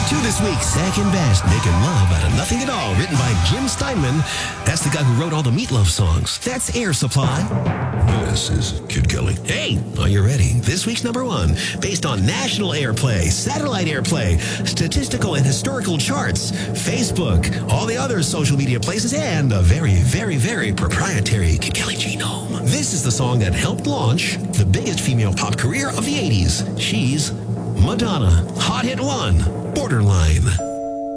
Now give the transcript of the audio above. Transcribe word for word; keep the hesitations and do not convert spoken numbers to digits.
to this week's Second Best, Making Love Out of Nothing at All, written by Jim Steinman. That's the guy who wrote all the Meatloaf songs. That's Air Supply. This is Kid Kelly. Hey, are you ready? This week's number one, based on national airplay, satellite airplay, statistical and historical charts, Facebook, all the other social media places, and a very, very, very proprietary Kid Kelly genome. This is the song that helped launch the biggest female pop career of the eighties. She's Madonna. Hot hit one, Borderline.